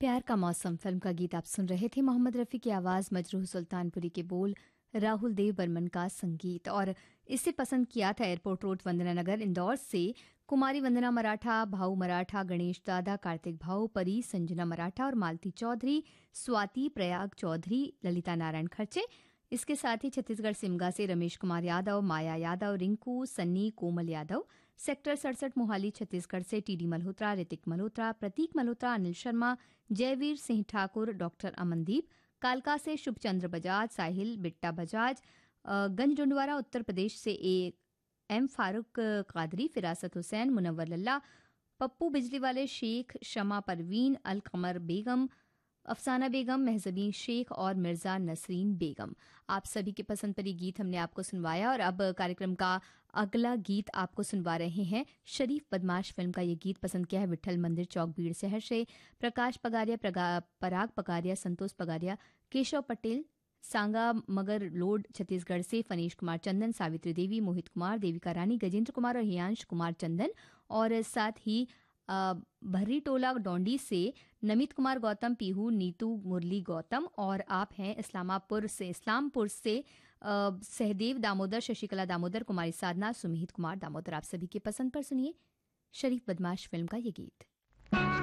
प्यार का मौसम फिल्म का गीत आप सुन रहे थे। मोहम्मद रफ़ी की आवाज़, मजरूह सुल्तानपुरी के बोल, राहुल देव बर्मन का संगीत। और इसे पसंद किया था एयरपोर्ट रोड, वंदना नगर, इंदौर से कुमारी वंदना मराठा, भाऊ मराठा, गणेश दादा, कार्तिक भाऊ, परी, संजना मराठा और मालती चौधरी, स्वाति प्रयाग चौधरी, ललिता नारायण खर्चे। इसके साथ ही छत्तीसगढ़ सिमगा से रमेश कुमार यादव, माया यादव, रिंकू, सन्नी, कोमल यादव, सेक्टर 67 मोहाली छत्तीसगढ़ से टीडी मल्होत्रा, ऋतिक मल्होत्रा, प्रतीक मल्होत्रा, अनिल शर्मा, जयवीर सिंह ठाकुर, डॉक्टर अमनदीप, कालका से शुभचंद्र बजाज, साहिल बिट्टा बजाज, गंजडुंडवारा उत्तर प्रदेश से एम फारूक कादरी, फिरासत हुसैन, मुनव्वर लल्ला, पप्पू बिजली वाले शेख, शमा परवीन, अल कमर बेगम, अफसाना बेगम, महजबीन शेख और मिर्जा नसरीन बेगम। आप सभी के पसंद पर ये गीत हमने आपको सुनवाया और अब कार्यक्रम का अगला गीत आपको सुनवा रहे हैं। शरीफ बदमाश फिल्म का ये गीत पसंद किया है विट्ठल मंदिर चौक भीड़ शहर से प्रकाश पगारिया, पराग पगारिया, संतोष पगारिया, केशव पटेल, सांगा मगर लोड छत्तीसगढ़ से फनीश कुमार चंदन, सावित्री देवी, मोहित कुमार, देविका रानी, गजेंद्र कुमार और हियांश कुमार चंदन और साथ ही भर्री टोला डोंडी से नमित कुमार गौतम, पीहू, नीतू, मुरली गौतम और आप हैं इस्लामपुर से सहदेव दामोदर, शशिकला दामोदर, कुमारी साधना, सुमित कुमार दामोदर। आप सभी की पसंद पर सुनिए शरीफ बदमाश फिल्म का ये गीत।